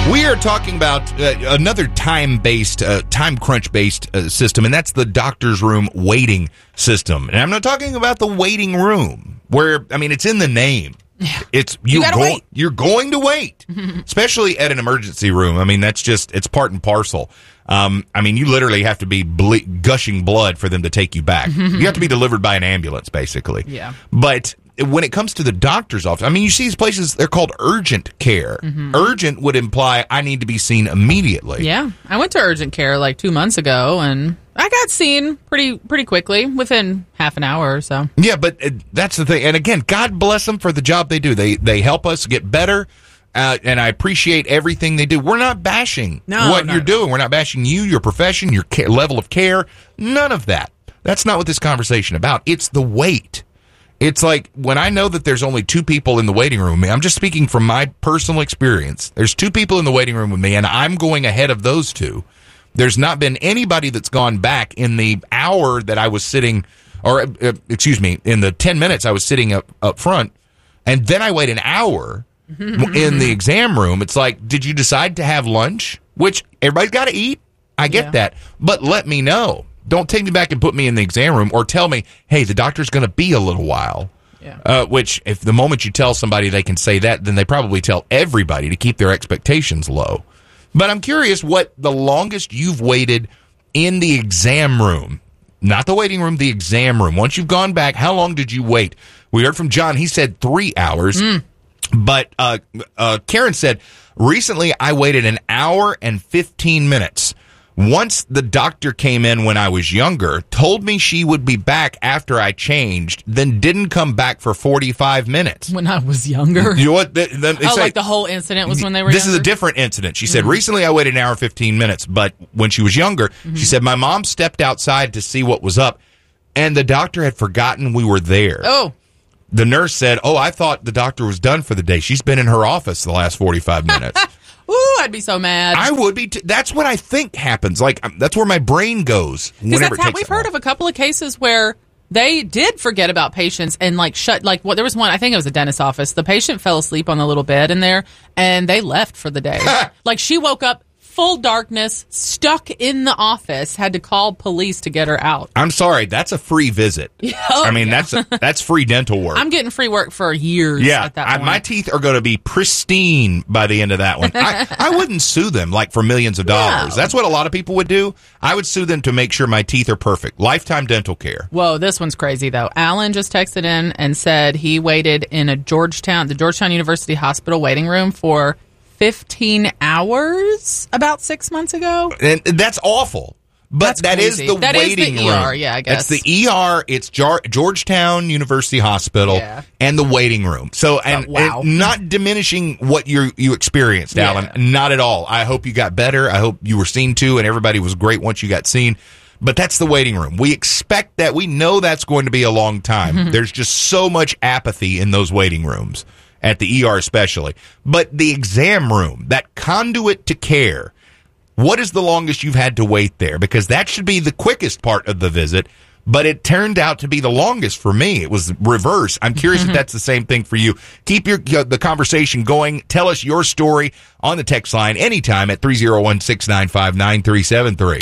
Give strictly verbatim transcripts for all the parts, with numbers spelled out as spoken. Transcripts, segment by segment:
We are talking about uh, another time-based, uh, time crunch-based uh, system, and that's the doctor's room waiting system. And I'm not talking about the waiting room, where, I mean, it's in the name. Yeah. It's you you gotta go, wait. You're going to wait, especially at an emergency room. I mean, that's just, it's part and parcel. Um, I mean, you literally have to be ble- gushing blood for them to take you back. You have to be delivered by an ambulance, basically. Yeah. But when it comes to the doctor's office, I mean, you see these places, they're called urgent care. Mm-hmm. Urgent would imply I need to be seen immediately. Yeah. I went to urgent care like two months ago, and I got seen pretty pretty quickly, within half an hour or so. Yeah, but uh, that's the thing. And again, God bless them for the job they do. They they help us get better, uh, and I appreciate everything they do. We're not bashing No, what no, you're no. doing. We're not bashing you, your profession, your ca- level of care. None of that. That's not what this conversation about. It's the wait. It's like when I know that there's only two people in the waiting room, I'm just speaking from my personal experience. There's two people in the waiting room with me, and I'm going ahead of those two. There's not been anybody that's gone back in the hour that I was sitting, or uh, excuse me, in the ten minutes I was sitting up, up front, and then I wait an hour in the exam room. It's like, did you decide to have lunch? Which everybody's got to eat. I get Yeah. that. But let me know. Don't take me back and put me in the exam room, or tell me, hey, the doctor's going to be a little while. Yeah. Uh, which, if the moment you tell somebody they can say that, then they probably tell everybody to keep their expectations low. But I'm curious what the longest you've waited in the exam room. Not the waiting room, the exam room. Once you've gone back, how long did you wait? We heard from John. He said three hours. Mm. But uh, uh, Karen said, recently I waited an hour and fifteen minutes. Once the doctor came in when I was younger, told me she would be back after I changed, then didn't come back for forty-five minutes. When I was younger. You know what? The, the, Oh, say- like the whole incident was when they were This younger? is a different incident. She said, recently I waited an hour and fifteen minutes, but when she was younger, Mm-hmm. she said, my mom stepped outside to see what was up, and the doctor had forgotten we were there. Oh. The nurse said, oh, I thought the doctor was done for the day. She's been in her office the last forty-five minutes. Ooh, I'd be so mad. I would be. T- that's what I think happens. Like, um, that's where my brain goes Because whenever that's it how takes we've that heard long. of a couple of cases where they did forget about patients and like shut like what there was one, I think it was a dentist's office. The patient fell asleep on the little bed in there and they left for the day. Like she woke up full darkness, stuck in the office, had to call police to get her out. I'm sorry, that's a free visit. Oh, I mean, yeah. that's a, that's free dental work. I'm getting free work for years yeah, at that I, point. my teeth are going to be pristine by the end of that one. I, I wouldn't sue them like for millions of dollars. No. That's what a lot of people would do. I would sue them to make sure my teeth are perfect. Lifetime dental care. Whoa, this one's crazy, though. Alan just texted in and said he waited in a Georgetown, the Georgetown University Hospital waiting room for fifteen hours about six months ago. And that's awful. But That's that is crazy. the That is the waiting E R, room. yeah, I guess. It's the E R. It's Jar- Georgetown University Hospital Yeah. and the waiting room. So, and, Oh, wow. and not diminishing what you you experienced, Yeah. Alan. Not at all. I hope you got better. I hope you were seen to, and everybody was great once you got seen. But that's the waiting room. We expect that. We know that's going to be a long time. There's just so much apathy in those waiting rooms, at the E R especially. But the exam room, that conduit to care, what is the longest you've had to wait there? Because that should be the quickest part of the visit, but it turned out to be the longest for me. It was reverse. I'm curious if that's the same thing for you. Keep your uh, the conversation going. Tell us your story on the text line anytime at three oh one, six nine five, nine three seven three.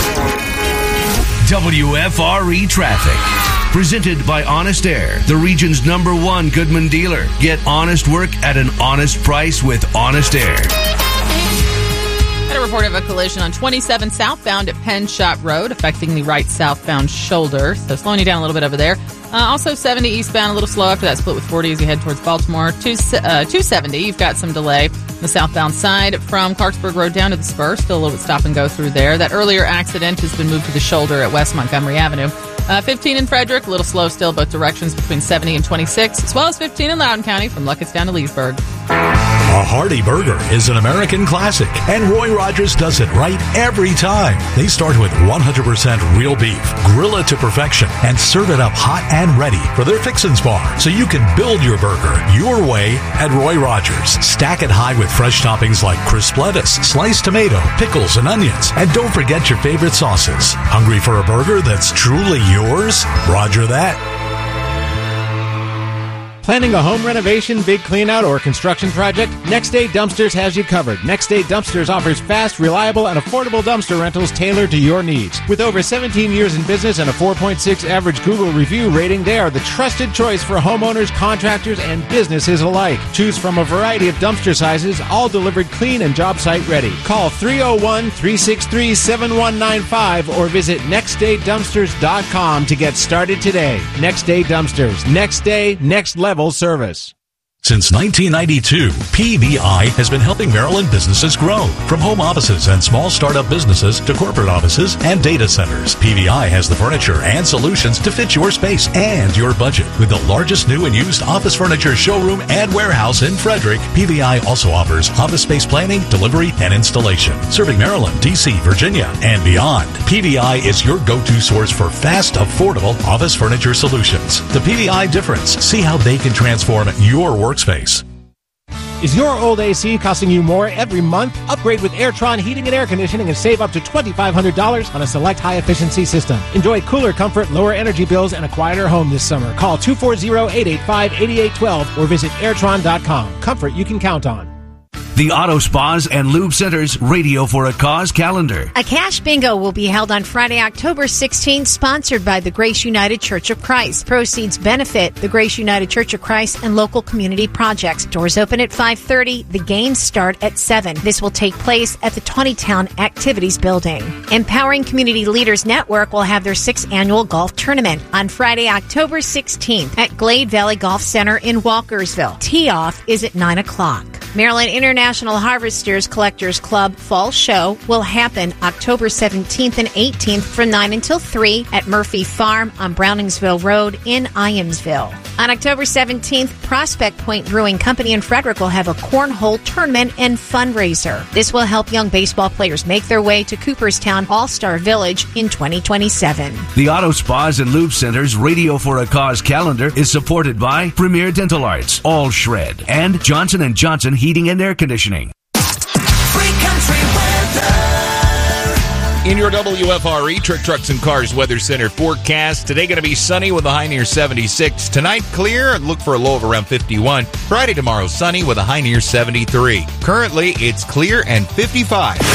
W F R E Traffic. Presented by Honest Air, the region's number one Goodman dealer. Get honest work at an honest price with Honest Air. Had a report of a collision on twenty-seven southbound at Penn Shot Road, affecting the right southbound shoulder. So slowing you down a little bit over there. Uh, also seventy eastbound, a little slow after that split with forty as you head towards Baltimore. Two, uh, two seventy, you've got some delay on the southbound side from Clarksburg Road down to the Spur. Still a little bit stop and go through there. That earlier accident has been moved to the shoulder at West Montgomery Avenue. Uh, fifteen in Frederick, a little slow still, both directions between seventy and twenty-six, as well as fifteen in Loudoun County from Luckett's down to Leesburg. A hearty burger is an American classic, and Roy Rogers does it right every time. They start with one hundred percent real beef, grill it to perfection, and serve it up hot and ready for their Fixins Bar, so you can build your burger your way at Roy Rogers. Stack it high with fresh toppings like crisp lettuce, sliced tomato, pickles, and onions. And don't forget your favorite sauces. Hungry for a burger that's truly yours? Roger that. Planning a home renovation, big cleanout, or construction project? Next Day Dumpsters has you covered. Next Day Dumpsters offers fast, reliable, and affordable dumpster rentals tailored to your needs. With over seventeen years in business and a four point six average Google review rating, they are the trusted choice for homeowners, contractors, and businesses alike. Choose from a variety of dumpster sizes, all delivered clean and job site ready. Call three oh one, three six three, seven one nine five or visit next day dumpsters dot com to get started today. Next Day Dumpsters. Next day, next level service. Since nineteen ninety-two, P V I has been helping Maryland businesses grow. From home offices and small startup businesses to corporate offices and data centers, P V I has the furniture and solutions to fit your space and your budget. With the largest new and used office furniture showroom and warehouse in Frederick, P V I also offers office space planning, delivery, and installation. Serving Maryland, D C, Virginia, and beyond, P V I is your go-to source for fast, affordable office furniture solutions. The P V I difference. See how they can transform your workspace. Is your old A C costing you more every month? Upgrade with Airtron Heating and Air Conditioning and save up to twenty-five hundred dollars on a select high-efficiency system. Enjoy cooler comfort, lower energy bills, and a quieter home this summer. Call two four zero, eight eight five, eight eight one two or visit airtron dot com. Comfort you can count on. The Auto Spas and Lube Center's Radio for a Cause calendar. A cash bingo will be held on Friday, October sixteenth, sponsored by the Grace United Church of Christ. Proceeds benefit the Grace United Church of Christ and local community projects. Doors open at five thirty. The games start at seven. This will take place at the Tawnytown Activities Building. Empowering Community Leaders Network will have their sixth annual golf tournament on Friday, October sixteenth at Glade Valley Golf Center in Walkersville. Tee-off is at nine o'clock. Maryland International Harvesters Collectors Club Fall Show will happen October seventeenth and eighteenth from nine until three at Murphy Farm on Browningsville Road in Iamsville. On October seventeenth, Prospect Point Brewing Company in Frederick will have a cornhole tournament and fundraiser. This will help young baseball players make their way to Cooperstown All-Star Village in twenty twenty-seven. The Auto Spas and Lube Center's Radio for a Cause calendar is supported by Premier Dental Arts, All Shred, and Johnson and Johnson Heating and Air Conditioning. Free country weather. In your W F R E Trick Trucks and Cars Weather Center forecast, today going to be sunny with a high near seventy-six. Tonight, clear. Look for a low of around fifty-one. Friday, tomorrow, sunny with a high near seventy-three. Currently, it's clear and fifty-five.